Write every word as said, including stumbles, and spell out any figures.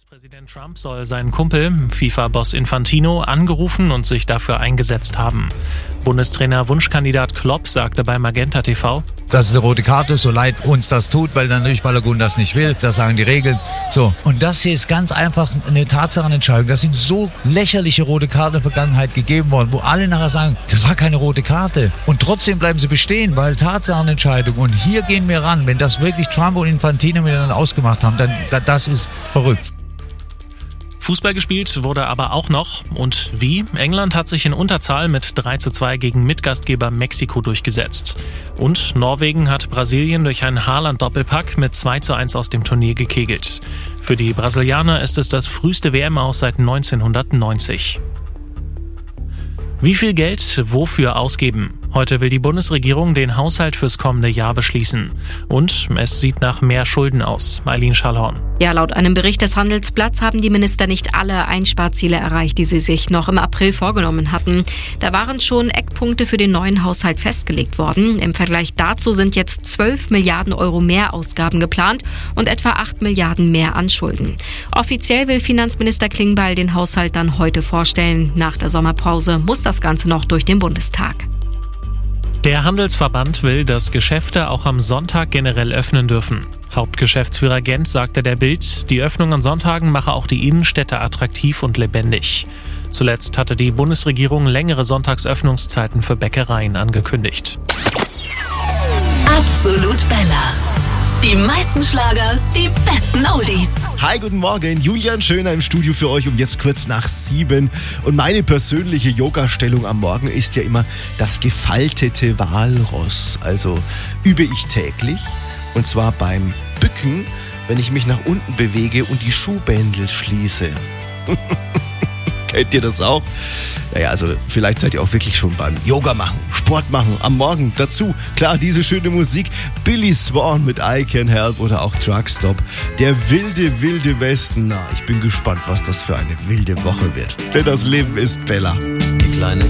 US-Präsident Trump soll seinen Kumpel, FIFA-Boss Infantino, angerufen und sich dafür eingesetzt haben. Bundestrainer-Wunschkandidat Klopp sagte bei Magenta T V: Das ist eine rote Karte, so leid uns das tut, weil dann natürlich Balogun das nicht will, das sagen die Regeln. So. Und das hier ist ganz einfach eine Tatsachenentscheidung. Das sind so lächerliche rote Karten in der Vergangenheit gegeben worden, wo alle nachher sagen, das war keine rote Karte. Und trotzdem bleiben sie bestehen, weil Tatsachenentscheidung. Und hier gehen wir ran, wenn das wirklich Trump und Infantino miteinander ausgemacht haben, dann das ist verrückt. Fußball gespielt wurde aber auch noch. Und wie? England hat sich in Unterzahl mit drei zu zwei gegen Mitgastgeber Mexiko durchgesetzt. Und Norwegen hat Brasilien durch einen Haaland-Doppelpack mit zwei zu eins aus dem Turnier gekegelt. Für die Brasilianer ist es das früheste W M-Aus seit neunzehnhundertneunzig. Wie viel Geld wofür ausgeben? Heute will die Bundesregierung den Haushalt fürs kommende Jahr beschließen. Und es sieht nach mehr Schulden aus. Eileen Schallhorn. Ja, laut einem Bericht des Handelsblatts haben die Minister nicht alle Einsparziele erreicht, die sie sich noch im April vorgenommen hatten. Da waren schon Eckpunkte für den neuen Haushalt festgelegt worden. Im Vergleich dazu sind jetzt zwölf Milliarden Euro mehr Ausgaben geplant und etwa acht Milliarden mehr an Schulden. Offiziell will Finanzminister Klingbeil den Haushalt dann heute vorstellen. Nach der Sommerpause muss das Ganze noch durch den Bundestag. Der Handelsverband will, dass Geschäfte auch am Sonntag generell öffnen dürfen. Hauptgeschäftsführer Gent sagte der Bild, die Öffnung an Sonntagen mache auch die Innenstädte attraktiv und lebendig. Zuletzt hatte die Bundesregierung längere Sonntagsöffnungszeiten für Bäckereien angekündigt. Absolut Bella. Die meisten Schlager, die besten Oldies. Hi, guten Morgen. Julian Schöner im Studio für euch um jetzt kurz nach sieben. Und meine persönliche Yoga-Stellung am Morgen ist ja immer das gefaltete Walross. Also übe ich täglich. Und zwar beim Bücken, wenn ich mich nach unten bewege und die Schuhbändel schließe. Kennt ihr das auch? Naja, also vielleicht seid ihr auch wirklich schon beim Yoga machen, Sport machen, am Morgen dazu. Klar, diese schöne Musik, Billy Swan mit I Can Help oder auch Truckstop. Der wilde, wilde Westen. Na, ich bin gespannt, was das für eine wilde Woche wird. Denn das Leben ist Bella. Die kleine